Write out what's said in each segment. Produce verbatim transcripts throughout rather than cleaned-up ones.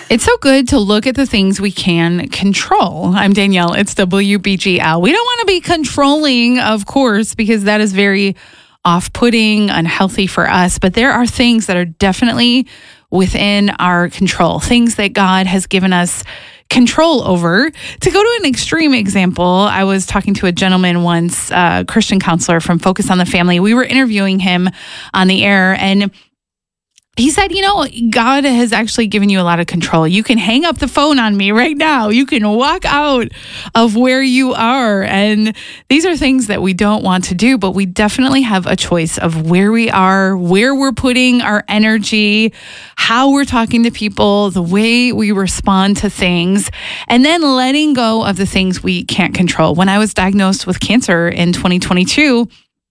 It's so good to look at the things we can control. I'm Danielle. It's W B G L. We don't want to be controlling, of course, because that is very off-putting, unhealthy for us. But there are things that are definitely within our control, things that God has given us control over. To go to an extreme example, I was talking to a gentleman once, a Christian counselor from Focus on the Family. We were interviewing him on the air, and he said, you know, God has actually given you a lot of control. You can hang up the phone on me right now. You can walk out of where you are. And these are things that we don't want to do, but we definitely have a choice of where we are, where we're putting our energy, how we're talking to people, the way we respond to things, and then letting go of the things we can't control. When I was diagnosed with cancer in twenty twenty-two,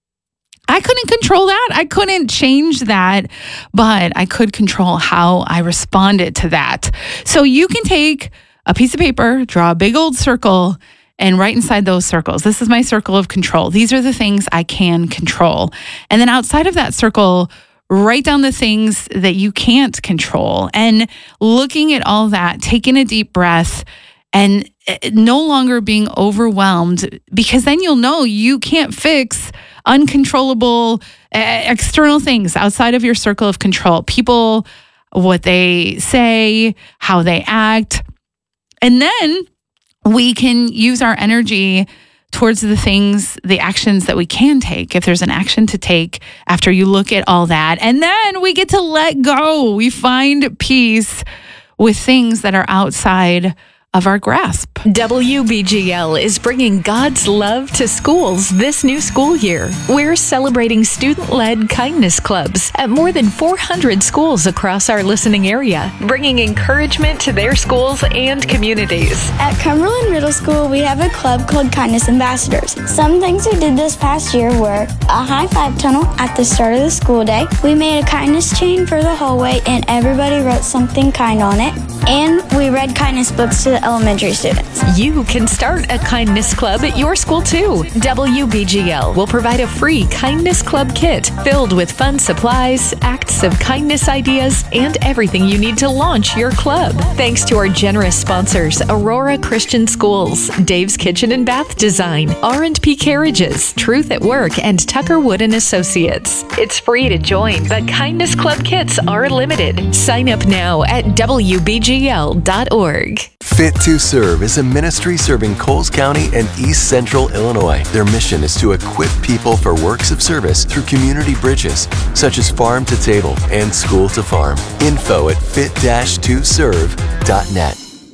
I couldn't control that. I couldn't change that, but I could control how I responded to that. So you can take a piece of paper, draw a big old circle, and write inside those circles, this is my circle of control. These are the things I can control. And then outside of that circle, write down the things that you can't control. And looking at all that, taking a deep breath, and no longer being overwhelmed, because then you'll know you can't fix uncontrollable uh, external things outside of your circle of control. People, what they say, how they act. And then we can use our energy towards the things, the actions that we can take, if there's an action to take after you look at all that. And then we get to let go. We find peace with things that are outside of our grasp. W B G L is bringing God's love to schools this new school year. We're celebrating student-led kindness clubs at more than four hundred schools across our listening area, bringing encouragement to their schools and communities. At Cumberland Middle School, we have a club called Kindness Ambassadors. Some things we did this past year were a high five tunnel at the start of the school day. We made a kindness chain for the hallway, and everybody wrote something kind on it. And we read kindness books to the elementary students. You can start a kindness club at your school too. W B G L will provide a free kindness club kit filled with fun supplies, acts of kindness ideas, and everything you need to launch your club. Thanks to our generous sponsors, Aurora Christian Schools, Dave's Kitchen and Bath Design, R and P Carriages, Truth at Work, and Tucker Wood and Associates. It's free to join, but kindness club kits are limited. Sign up now at W B G L dot org. Fit to Serve is a ministry serving Coles County and East Central Illinois. Their mission is to equip people for works of service through community bridges, such as farm to table and school to farm. Info at fit to serve dot net.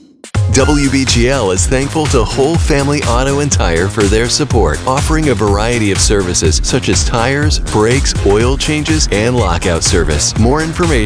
W B G L is thankful to Whole Family Auto and Tire for their support, offering a variety of services such as tires, brakes, oil changes, and lockout service. More information